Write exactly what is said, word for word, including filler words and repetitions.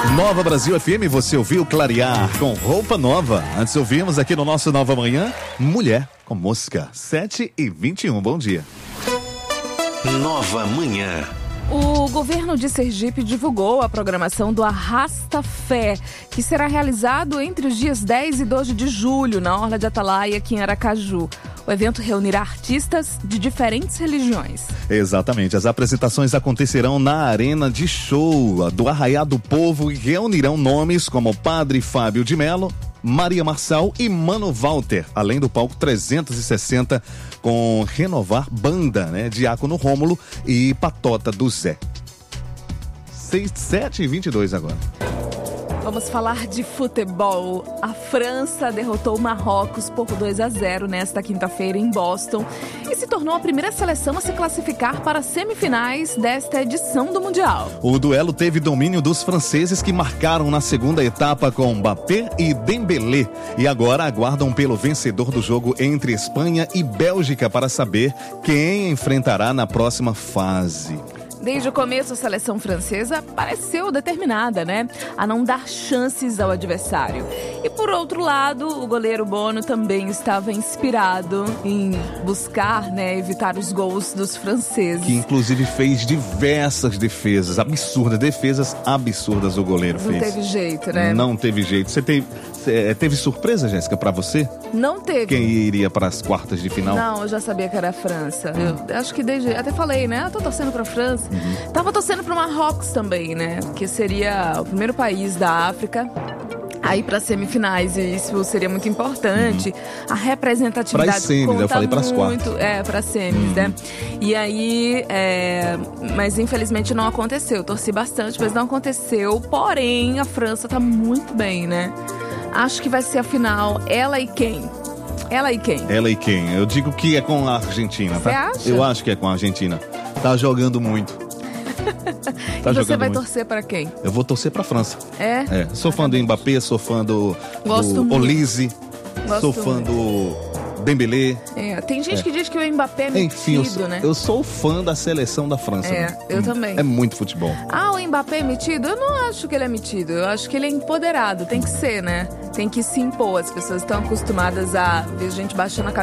Nova Brasil F M, você ouviu Clarear com Roupa Nova. Antes ouvimos aqui no nosso Nova Manhã, Mulher com Mosca, sete e vinte e um. Bom dia. Nova Manhã. O governo de Sergipe divulgou a programação do Arrasta Fé, que será realizado entre os dias dez e doze de julho, na Orla de Atalaia, aqui em Aracaju. O evento reunirá artistas de diferentes religiões. Exatamente. As apresentações acontecerão na Arena de Show do Arraiá do Povo e reunirão nomes como Padre Fábio de Mello, Maria Marçal e Mano Walter, além do palco trezentos e sessenta com Renovar Banda, né? Diácono Rômulo e Patota do Zé. sete e vinte e dois agora. Vamos falar de futebol. A França derrotou o Marrocos por dois a zero nesta quinta-feira em Boston e se tornou a primeira seleção a se classificar para as semifinais desta edição do Mundial. O duelo teve domínio dos franceses, que marcaram na segunda etapa com Mbappé e Dembélé, e agora aguardam pelo vencedor do jogo entre Espanha e Bélgica para saber quem enfrentará na próxima fase. Desde o começo, a seleção francesa pareceu determinada, né, a não dar chances ao adversário. E por outro lado, o goleiro Bono também estava inspirado em buscar, né, evitar os gols dos franceses. Que inclusive fez diversas defesas, absurdas, defesas absurdas o goleiro Não fez. Não teve jeito, né? Não teve jeito. Você teve, teve surpresa, Jéssica, pra você? Não teve. Quem iria para as quartas de final? Não, eu já sabia que era a França. Hum. Eu acho que desde... Até falei, né? Eu tô torcendo pra França. Uhum. Tava torcendo pro Marrocos também, né? Que seria o primeiro país da África aí para semifinais, e isso seria muito importante. Uhum. A representatividade para semis, conta eu falei para as muito, quartas. é, para semis, uhum. né? E aí, é, mas infelizmente não aconteceu. Eu torci bastante, mas não aconteceu. Porém, a França tá muito bem, né? Acho que vai ser a final. Ela e quem? Ela e quem? Ela e quem? Eu digo que é com a Argentina, tá? Você acha? Eu acho que é com a Argentina. Tá jogando muito. Tá, e você vai muito. torcer pra quem? Eu vou torcer pra França. É? É. Sou fã do Mbappé, sou fã do, do Olise, sou fã muito. do Dembélé. É. Tem gente é. que diz que o Mbappé é metido, Enfim, eu sou, né? eu sou fã da seleção da França. É, né? eu hum, também. É muito futebol. Ah, o Mbappé é metido? Eu não acho que ele é metido. Eu acho que ele é empoderado. Tem que ser, né? Tem que se impor. As pessoas estão acostumadas a ver gente baixando a cabeça.